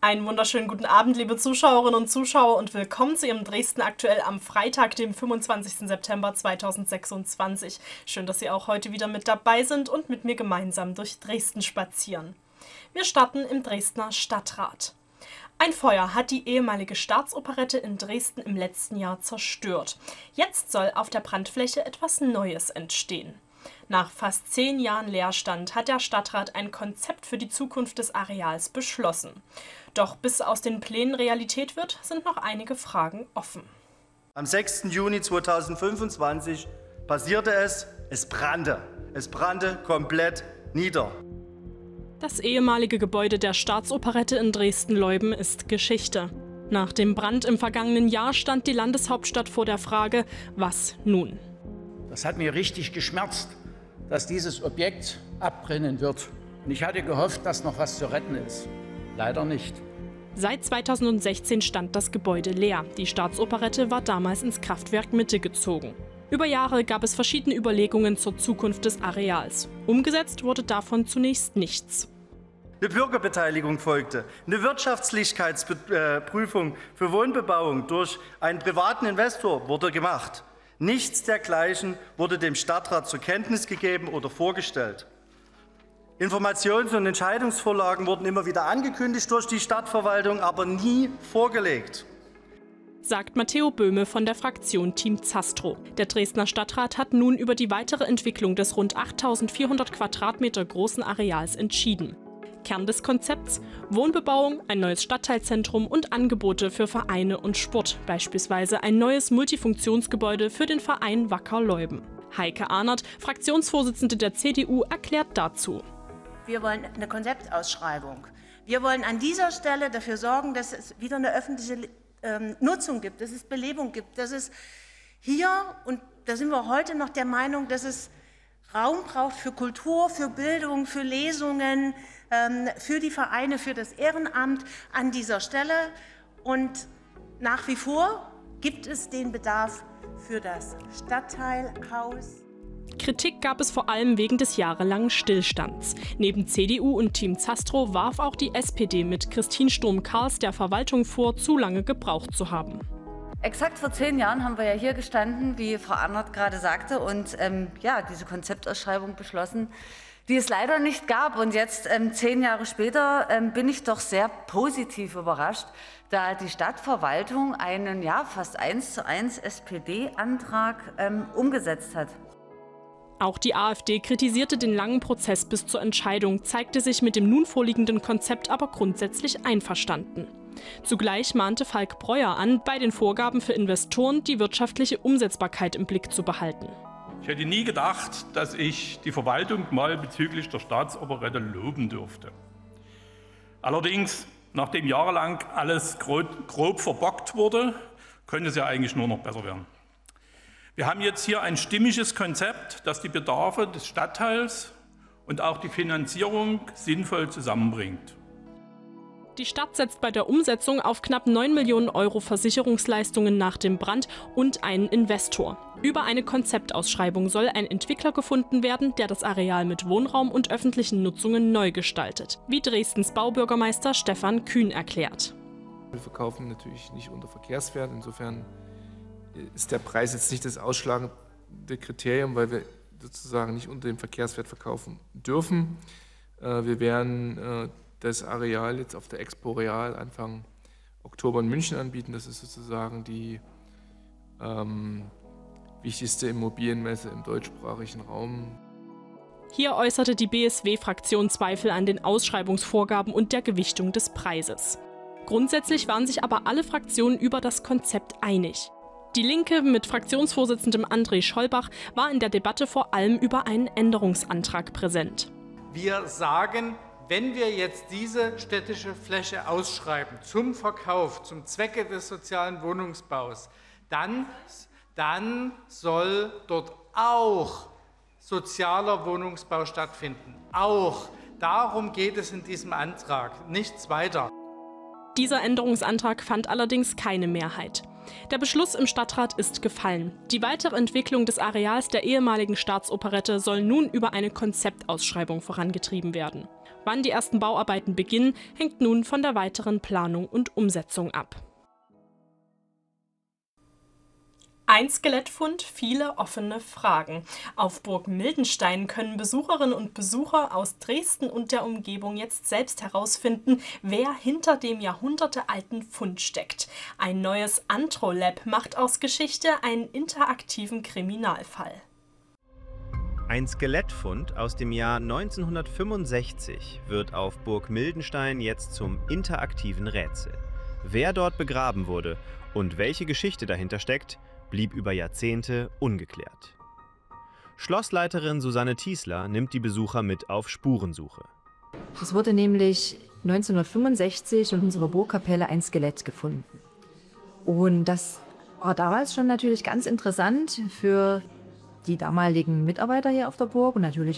Einen wunderschönen guten Abend, liebe Zuschauerinnen und Zuschauer, und willkommen zu Ihrem Dresden aktuell am Freitag, dem 25. September 2026. Schön, dass Sie auch heute wieder mit dabei sind und mit mir gemeinsam durch Dresden spazieren. Wir starten im Dresdner Stadtrat. Ein Feuer hat die ehemalige Staatsoperette in Dresden im letzten Jahr zerstört. Jetzt soll auf der Brandfläche etwas Neues entstehen. Nach fast 10 Jahren Leerstand hat der Stadtrat ein Konzept für die Zukunft des Areals beschlossen. Doch bis aus den Plänen Realität wird, sind noch einige Fragen offen. Am 6. Juni 2025 passierte es brannte. Es brannte komplett nieder. Das ehemalige Gebäude der Staatsoperette in Dresden-Leuben ist Geschichte. Nach dem Brand im vergangenen Jahr stand die Landeshauptstadt vor der Frage, was nun? Das hat mir richtig geschmerzt, dass dieses Objekt abbrennen wird. Und ich hatte gehofft, dass noch was zu retten ist. Leider nicht. Seit 2016 stand das Gebäude leer. Die Staatsoperette war damals ins Kraftwerk Mitte gezogen. Über Jahre gab es verschiedene Überlegungen zur Zukunft des Areals. Umgesetzt wurde davon zunächst nichts. Eine Bürgerbeteiligung folgte. Eine Wirtschaftlichkeitsprüfung für Wohnbebauung durch einen privaten Investor wurde gemacht. Nichts dergleichen wurde dem Stadtrat zur Kenntnis gegeben oder vorgestellt. Informations- und Entscheidungsvorlagen wurden immer wieder angekündigt durch die Stadtverwaltung, aber nie vorgelegt. Sagt Matteo Böhme von der Fraktion Team Zastro. Der Dresdner Stadtrat hat nun über die weitere Entwicklung des rund 8.400 Quadratmeter großen Areals entschieden. Kern des Konzepts: Wohnbebauung, ein neues Stadtteilzentrum und Angebote für Vereine und Sport, beispielsweise ein neues Multifunktionsgebäude für den Verein Wacker Leuben. Heike Ahnert, Fraktionsvorsitzende der CDU, erklärt dazu. Wir wollen eine Konzeptausschreibung. Wir wollen an dieser Stelle dafür sorgen, dass es wieder eine öffentliche Nutzung gibt, dass es Belebung gibt, dass es hier, und da sind wir heute noch der Meinung, dass es Raum braucht für Kultur, für Bildung, für Lesungen, für die Vereine, für das Ehrenamt an dieser Stelle. Und nach wie vor gibt es den Bedarf für das Stadtteilhaus. Kritik gab es vor allem wegen des jahrelangen Stillstands. Neben CDU und Team Zastro warf auch die SPD mit Christine Sturm-Karls der Verwaltung vor, zu lange gebraucht zu haben. Exakt vor 10 Jahren haben wir ja hier gestanden, wie Frau Ahnert gerade sagte, und diese Konzeptausschreibung beschlossen, die es leider nicht gab. Und jetzt, 10 Jahre später, bin ich doch sehr positiv überrascht, da die Stadtverwaltung einen fast 1:1 SPD-Antrag umgesetzt hat. Auch die AfD kritisierte den langen Prozess bis zur Entscheidung, zeigte sich mit dem nun vorliegenden Konzept aber grundsätzlich einverstanden. Zugleich mahnte Falk Breuer an, bei den Vorgaben für Investoren die wirtschaftliche Umsetzbarkeit im Blick zu behalten. Ich hätte nie gedacht, dass ich die Verwaltung mal bezüglich der Staatsoperette loben dürfte. Allerdings, nachdem jahrelang alles grob verbockt wurde, könnte es ja eigentlich nur noch besser werden. Wir haben jetzt hier ein stimmiges Konzept, das die Bedarfe des Stadtteils und auch die Finanzierung sinnvoll zusammenbringt. Die Stadt setzt bei der Umsetzung auf knapp 9 Millionen Euro Versicherungsleistungen nach dem Brand und einen Investor. Über eine Konzeptausschreibung soll ein Entwickler gefunden werden, der das Areal mit Wohnraum und öffentlichen Nutzungen neu gestaltet, wie Dresdens Baubürgermeister Stefan Kühn erklärt. Wir verkaufen natürlich nicht unter Verkehrswert, insofern ist der Preis jetzt nicht das ausschlagende Kriterium, weil wir sozusagen nicht unter dem Verkehrswert verkaufen dürfen. Wir werden das Areal jetzt auf der Expo Real Anfang Oktober in München anbieten. Das ist sozusagen die wichtigste Immobilienmesse im deutschsprachigen Raum. Hier äußerte die BSW-Fraktion Zweifel an den Ausschreibungsvorgaben und der Gewichtung des Preises. Grundsätzlich waren sich aber alle Fraktionen über das Konzept einig. Die Linke mit Fraktionsvorsitzendem André Scholbach war in der Debatte vor allem über einen Änderungsantrag präsent. Wir sagen, wenn wir jetzt diese städtische Fläche ausschreiben zum Verkauf, zum Zwecke des sozialen Wohnungsbaus, dann soll dort auch sozialer Wohnungsbau stattfinden. Auch darum geht es in diesem Antrag, nichts weiter. Dieser Änderungsantrag fand allerdings keine Mehrheit. Der Beschluss im Stadtrat ist gefallen. Die weitere Entwicklung des Areals der ehemaligen Staatsoperette soll nun über eine Konzeptausschreibung vorangetrieben werden. Wann die ersten Bauarbeiten beginnen, hängt nun von der weiteren Planung und Umsetzung ab. Ein Skelettfund, viele offene Fragen. Auf Burg Mildenstein können Besucherinnen und Besucher aus Dresden und der Umgebung jetzt selbst herausfinden, wer hinter dem jahrhundertealten Fund steckt. Ein neues Antro-Lab macht aus Geschichte einen interaktiven Kriminalfall. Ein Skelettfund aus dem Jahr 1965 wird auf Burg Mildenstein jetzt zum interaktiven Rätsel. Wer dort begraben wurde und welche Geschichte dahinter steckt, blieb über Jahrzehnte ungeklärt. Schlossleiterin Susanne Tiesler nimmt die Besucher mit auf Spurensuche. Es wurde nämlich 1965 in unserer Burgkapelle ein Skelett gefunden. Und das war damals schon natürlich ganz interessant für die damaligen Mitarbeiter hier auf der Burg und natürlich